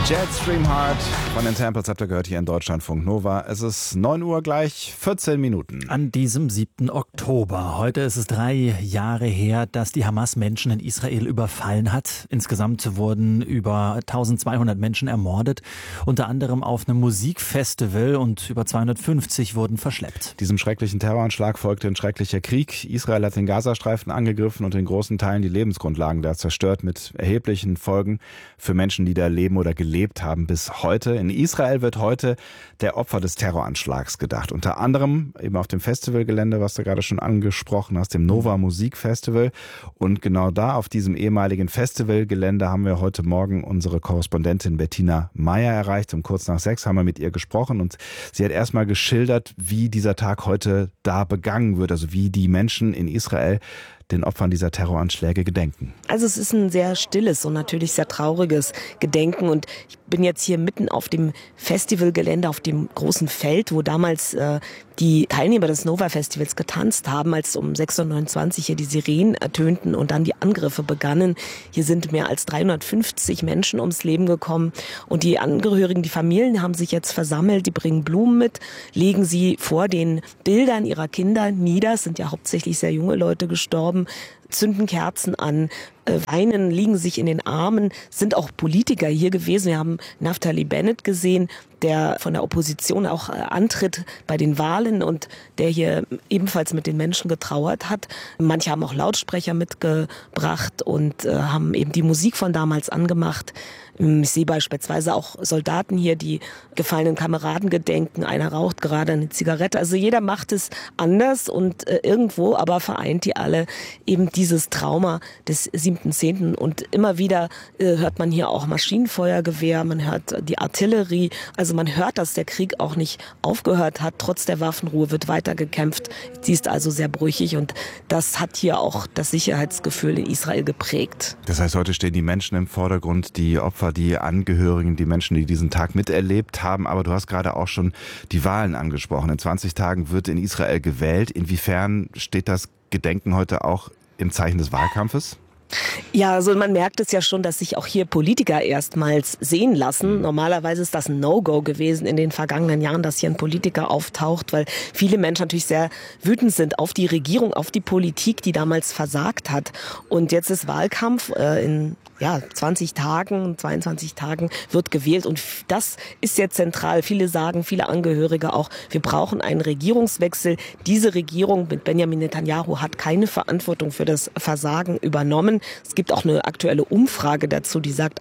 Jetstream Heart von den Temples habt ihr gehört hier in Deutschlandfunk Nova. Es ist 9 Uhr gleich 14 Minuten. An diesem 7. Oktober. Heute ist es 3 Jahre her, dass die Hamas Menschen in Israel überfallen hat. Insgesamt wurden über 1200 Menschen ermordet, unter anderem auf einem Musikfestival, und über 250 wurden verschleppt. Diesem schrecklichen Terroranschlag folgte ein schrecklicher Krieg. Israel hat den Gazastreifen angegriffen und in großen Teilen die Lebensgrundlagen da zerstört, mit erheblichen Folgen für Menschen, die da leben oder gelebt haben bis heute. In Israel wird heute der Opfer des Terroranschlags gedacht. Unter anderem eben auf dem Festivalgelände, was du gerade schon angesprochen hast, dem Nova Musikfestival. Und genau da, auf diesem ehemaligen Festivalgelände, haben wir heute Morgen unsere Korrespondentin Bettina Meyer erreicht. Um kurz nach 6 haben wir mit ihr gesprochen und sie hat erstmal geschildert, wie dieser Tag heute da begangen wird, also wie die Menschen in Israel den Opfern dieser Terroranschläge gedenken. Also es ist ein sehr stilles und natürlich sehr trauriges Gedenken, und ich bin jetzt hier mitten auf dem Festivalgelände, auf dem großen Feld, wo damals die Teilnehmer des Nova-Festivals getanzt haben, als um 6:29 Uhr hier die Sirenen ertönten und dann die Angriffe begannen. Hier sind mehr als 350 Menschen ums Leben gekommen, und die Angehörigen, die Familien haben sich jetzt versammelt, die bringen Blumen mit, legen sie vor den Bildern ihrer Kinder nieder. Es sind ja hauptsächlich sehr junge Leute gestorben, zünden Kerzen an, weinen, liegen sich in den Armen, sind auch Politiker hier gewesen. Wir haben Naftali Bennett gesehen, der von der Opposition auch antritt bei den Wahlen und der hier ebenfalls mit den Menschen getrauert hat. Manche haben auch Lautsprecher mitgebracht und haben eben die Musik von damals angemacht. Ich sehe beispielsweise auch Soldaten hier, die gefallenen Kameraden gedenken. Einer raucht gerade eine Zigarette. Also jeder macht es anders, und irgendwo aber vereint die alle eben dieses Trauma des 7.10. Und immer wieder hört man hier auch Maschinenfeuergewehr, man hört die Artillerie. Also man hört, dass der Krieg auch nicht aufgehört hat. Trotz der Waffenruhe wird weiter gekämpft. Sie ist also sehr brüchig, und das hat hier auch das Sicherheitsgefühl in Israel geprägt. Das heißt, heute stehen die Menschen im Vordergrund, die Opfer, die Angehörigen, die Menschen, die diesen Tag miterlebt haben. Aber du hast gerade auch schon die Wahlen angesprochen. In 20 Tagen wird in Israel gewählt. Inwiefern steht das Gedenken heute auch im Zeichen des Wahlkampfes? Ja, also man merkt es ja schon, dass sich auch hier Politiker erstmals sehen lassen. Normalerweise ist das ein No-Go gewesen in den vergangenen Jahren, dass hier ein Politiker auftaucht, weil viele Menschen natürlich sehr wütend sind auf die Regierung, auf die Politik, die damals versagt hat. Und jetzt ist Wahlkampf in 20 Tagen, 22 Tagen wird gewählt, und das ist jetzt zentral. Viele sagen, viele Angehörige auch, wir brauchen einen Regierungswechsel. Diese Regierung mit Benjamin Netanyahu hat keine Verantwortung für das Versagen übernommen. Es gibt auch eine aktuelle Umfrage dazu, die sagt,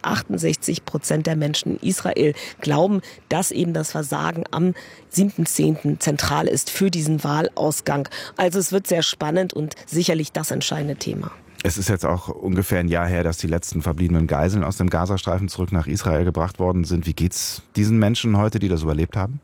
68% der Menschen in Israel glauben, dass eben das Versagen am 7.10. zentral ist für diesen Wahlausgang. Also es wird sehr spannend und sicherlich das entscheidende Thema. Es ist jetzt auch ungefähr ein Jahr her, dass die letzten verbliebenen Geiseln aus dem Gazastreifen zurück nach Israel gebracht worden sind. Wie geht's diesen Menschen heute, die das überlebt haben?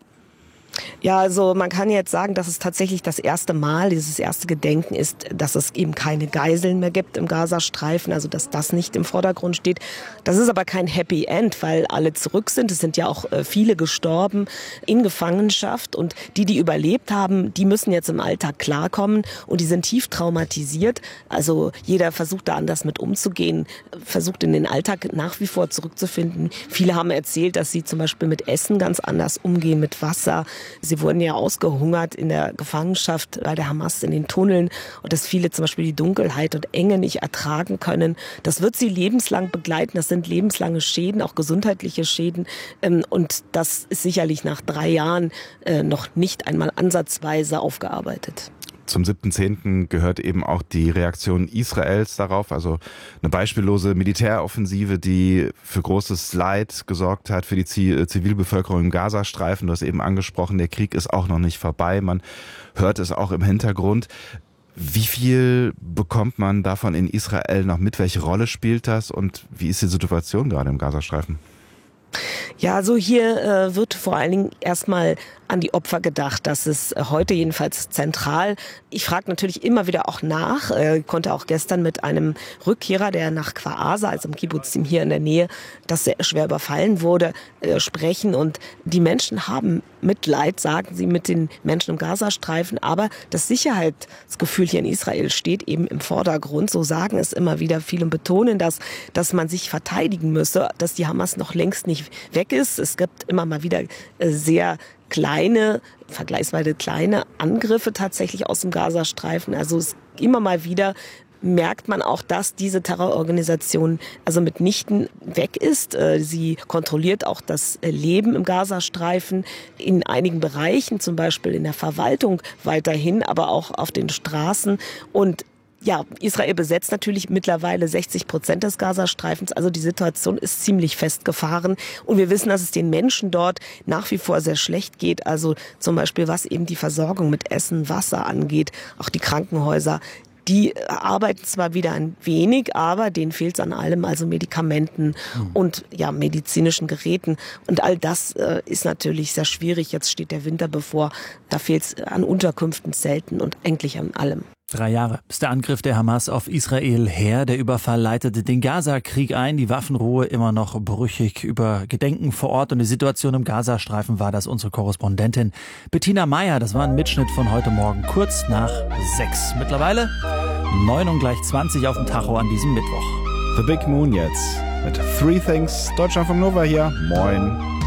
Ja, also man kann jetzt sagen, dass es tatsächlich das erste Mal, dieses erste Gedenken ist, dass es eben keine Geiseln mehr gibt im Gazastreifen, also dass das nicht im Vordergrund steht. Das ist aber kein Happy End, weil alle zurück sind. Es sind ja auch viele gestorben in Gefangenschaft, und die überlebt haben, die müssen jetzt im Alltag klarkommen, und die sind tief traumatisiert. Also jeder versucht da anders mit umzugehen, versucht in den Alltag nach wie vor zurückzufinden. Viele haben erzählt, dass sie zum Beispiel mit Essen ganz anders umgehen, mit Wasser. Sie wurden ja ausgehungert in der Gefangenschaft bei der Hamas in den Tunneln, und dass viele zum Beispiel die Dunkelheit und Enge nicht ertragen können. Das wird sie lebenslang begleiten. Das sind lebenslange Schäden, auch gesundheitliche Schäden. Und das ist sicherlich nach 3 Jahren noch nicht einmal ansatzweise aufgearbeitet. Zum 7.10. gehört eben auch die Reaktion Israels darauf, also eine beispiellose Militäroffensive, die für großes Leid gesorgt hat für die Zivilbevölkerung im Gazastreifen. Du hast eben angesprochen, der Krieg ist auch noch nicht vorbei, man hört es auch im Hintergrund. Wie viel bekommt man davon in Israel noch mit? Welche Rolle spielt das, und wie ist die Situation gerade im Gazastreifen? Ja, also hier wird vor allen Dingen erstmal an die Opfer gedacht. Das ist heute jedenfalls zentral. Ich frage natürlich immer wieder auch nach. Ich konnte auch gestern mit einem Rückkehrer, der nach Kfar-Aza, also im Kibbutzim hier in der Nähe, das sehr schwer überfallen wurde, sprechen. Und die Menschen haben Mitleid, sagen sie, mit den Menschen im Gazastreifen. Aber das Sicherheitsgefühl hier in Israel steht eben im Vordergrund. So sagen es immer wieder viele und betonen das, dass man sich verteidigen müsse, dass die Hamas noch längst nicht weg ist. Es gibt immer mal wieder sehr vergleichsweise kleine Angriffe tatsächlich aus dem Gazastreifen. Also immer mal wieder merkt man auch, dass diese Terrororganisation also mitnichten weg ist. Sie kontrolliert auch das Leben im Gazastreifen in einigen Bereichen, zum Beispiel in der Verwaltung weiterhin, aber auch auf den Straßen. Und ja, Israel besetzt natürlich mittlerweile 60% des Gazastreifens. Also die Situation ist ziemlich festgefahren. Und wir wissen, dass es den Menschen dort nach wie vor sehr schlecht geht. Also zum Beispiel, was eben die Versorgung mit Essen, Wasser angeht. Auch die Krankenhäuser. Die arbeiten zwar wieder ein wenig, aber denen fehlt es an allem, also Medikamenten und ja, medizinischen Geräten. Und all das ist natürlich sehr schwierig. Jetzt steht der Winter bevor. Da fehlt es an Unterkünften, Zelten und eigentlich an allem. 3 Jahre ist der Angriff der Hamas auf Israel her. Der Überfall leitete den Gaza-Krieg ein. Die Waffenruhe immer noch brüchig. Über Gedenken vor Ort und die Situation im Gazastreifen war das unsere Korrespondentin Bettina Meyer. Das war ein Mitschnitt von heute Morgen, kurz nach 6. Mittlerweile 9:20 auf dem Tacho an diesem Mittwoch. The Big Moon jetzt mit Three Things. Deutschlandfunk Nova hier. Moin.